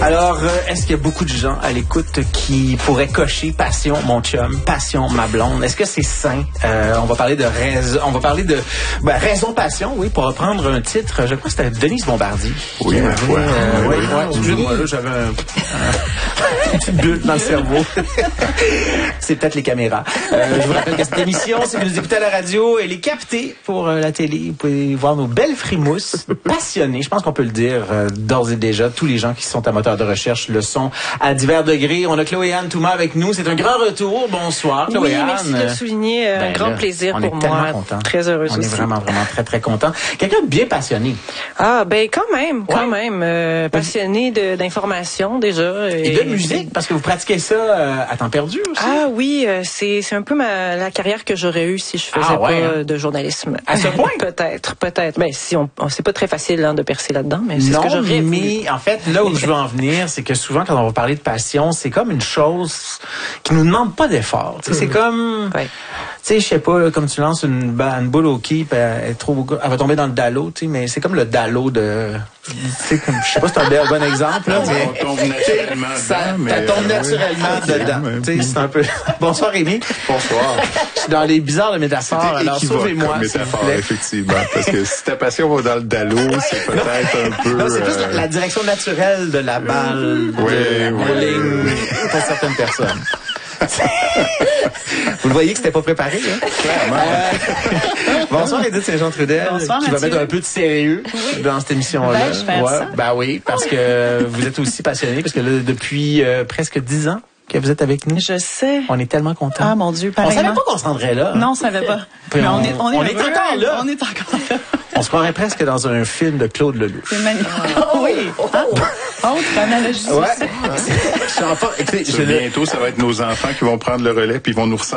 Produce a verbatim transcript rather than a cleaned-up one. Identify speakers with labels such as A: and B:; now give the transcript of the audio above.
A: Alors, euh, est-ce qu'il y a beaucoup de gens à l'écoute qui pourraient cocher passion, mon chum, passion, ma blonde? Est-ce que c'est sain? Euh, on va parler de raison, on va parler de ben, raison, passion, oui, pour reprendre un titre. Je crois que c'était Denise Bombardier.
B: Oui, ma foi.
A: Euh, oui, oui. Excusez-moi, là, j'avais un, un, une petite bulle dans le cerveau. C'est peut-être les caméras. Euh, je vous rappelle que cette émission, si vous nous écoutez à la radio, elle est captée pour euh, la télé. Vous pouvez voir nos belles frimousses, passionnées. Je pense qu'on peut le dire euh, d'ores et déjà. Tous les gens qui sont à moteur de recherche le sont à divers degrés. On a Chloé-Anne Thomas avec nous. C'est un grand retour. Bonsoir, Chloé-Anne.
C: Oui, merci de le souligner. Un ben grand là, plaisir pour moi.
A: Content.
C: Très heureuse
A: on
C: aussi.
A: On est vraiment, vraiment très, très content. Quelqu'un de bien passionné.
C: Ah, ben quand même, quand
A: ouais.
C: même. Euh, passionné de, d'information déjà.
A: Et, et de musique, parce que vous pratiquez ça euh, à temps perdu aussi.
C: Ah oui, euh, c'est, c'est un peu ma, la carrière que j'aurais eue si je faisais ah, ouais, pas hein? de journalisme.
A: À ce point?
C: Peut-être, peut-être. Ben si on, on c'est pas très facile hein, de percer là-dedans, mais c'est
A: non,
C: ce que j'aurais
A: mais
C: voulu.
A: En fait, là où je veux en venir, c'est que souvent quand on va parler de passion, c'est comme une chose qui nous demande pas d'effort. Tu sais, c'est comme,
C: ouais.
A: tu sais, je sais pas, là, comme tu lances une, une boule au quai, elle, est trop, elle va tomber dans le dallo, tu sais, mais c'est comme le dallo de, tu sais, comme, je sais pas si c'est un bon exemple, là, mais
B: on tombe naturellement
A: ça,
B: dedans, mais
A: ça tombe naturellement
B: oui.
A: dedans. Tu sais, c'est un peu. Bonsoir Rémi.
B: Bonsoir.
A: Je suis dans les bizarres de métaphores. Alors sauvez-moi.
B: Métaphore, effectivement, parce que si ta passion va dans le dallo, c'est peut-être un peu.
A: Non, c'est plus
B: euh...
A: la, la direction naturelle de la balle,
B: oui,
A: de la bowling
B: oui.
A: pour certaines personnes. Vous le voyez que c'était pas préparé, hein?
B: Clairement.
A: Euh, bonsoir Edith Saint-Jean-Trudel,
D: bonsoir,
A: qui va
D: Mathieu.
A: mettre un peu de sérieux
D: oui.
A: dans cette émission-là.
D: Ben, je fais
A: ouais,
D: ça.
A: ben oui, parce que vous êtes aussi passionné, parce que là, depuis euh, presque dix ans que vous êtes avec nous.
D: Je sais.
A: On est tellement contents.
D: Ah mon Dieu, pareillement.
A: On savait pas qu'on se rendrait là. Hein?
D: Non, on savait pas.
A: Puis
D: Mais
A: on,
D: on est, on est,
A: on est encore là.
D: On est encore là.
A: On se croirait presque dans un film de Claude Lelouch.
D: C'est magnifique. Oh, oui. Ah, autre analogie.
A: Ouais. Je suis en pas, écoutez,
B: je bientôt, ça va être nos enfants qui vont prendre le relais puis ils vont nous ressembler.